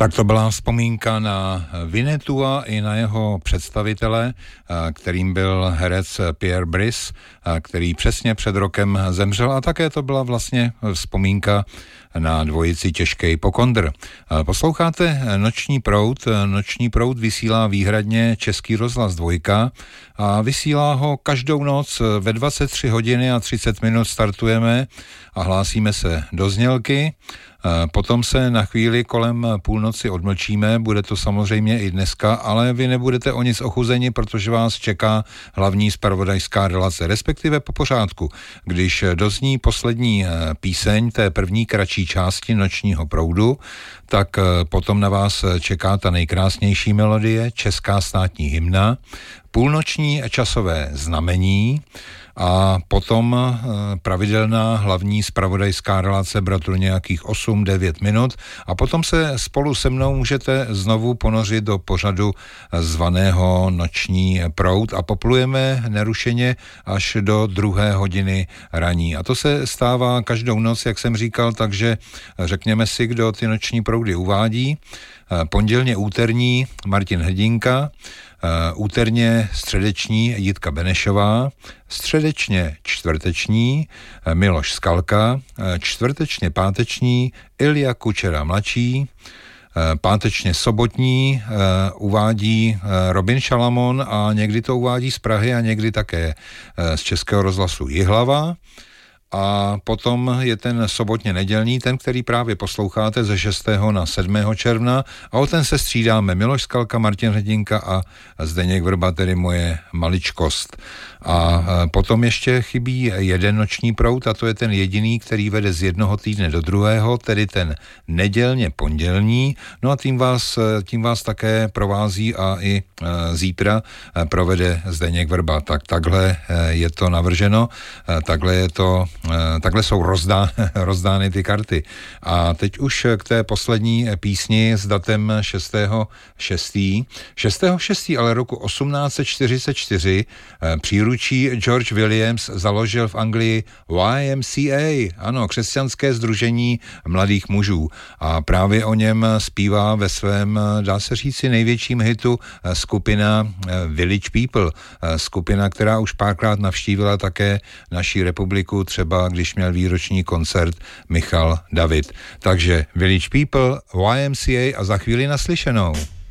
Tak to byla vzpomínka na Winnetua i na jeho představitele, kterým byl herec Pierre Brice, který přesně před rokem zemřel, a také to byla vlastně vzpomínka na dvojici Těžký hypokondr. Posloucháte Noční proud. Noční proud vysílá výhradně Český rozhlas 2 a vysílá ho každou noc ve 23 hodiny a 30 minut startujeme a hlásíme se do znělky. Potom se na chvíli kolem půlnoci odmlčíme, bude to samozřejmě i dneska, ale vy nebudete o nic ochuzeni, protože vás čeká hlavní zpravodajská relace, respektive po pořádku. Když dozní poslední píseň té první kratší části Nočního proudu, tak potom na vás čeká ta nejkrásnější melodie, česká státní hymna, půlnoční časové znamení a potom pravidelná hlavní zpravodajská relace bratru nějakých 8-9 minut a potom se spolu se mnou můžete znovu ponořit do pořadu zvaného Noční proud a poplujeme nerušeně až do 2 hodiny raní. A to se stává každou noc, jak jsem říkal, takže řekněme si, kdo ty noční proudy uvádí. Pondělně úterní Martin Hrdinka, úterně středeční Jitka Benešová, středečně čtvrteční Miloš Skalka, čtvrtečně páteční Ilja Kučera mladší, pátečně sobotní uvádí Robin Šalamon a někdy to uvádí z Prahy a někdy také z Českého rozhlasu Jihlava. A potom je ten sobotně nedělní, ten, který právě posloucháte ze 6. na 7. června a o ten se střídáme Miloš Skalka, Martin Hrdinka a Zdeněk Vrba, tedy moje maličkost. A potom ještě chybí jeden noční proud a to je ten jediný, který vede z jednoho týdne do druhého, tedy ten nedělně pondělní. No a tím vás také provází a i zítra provede Zdeněk Vrba. Takhle je to navrženo, takhle jsou rozdány ty karty. A teď už k té poslední písni s datem 6.6. 6.6. ale roku 1844 příručí George Williams založil v Anglii YMCA, ano, křesťanské sdružení mladých mužů. A právě o něm zpívá ve svém, dá se říci, největším hitu skupina Village People. Skupina, která už párkrát navštívila také naší republiku, třeba když měl výroční koncert Michal David. Takže Village People, YMCA a za chvíli naslyšenou.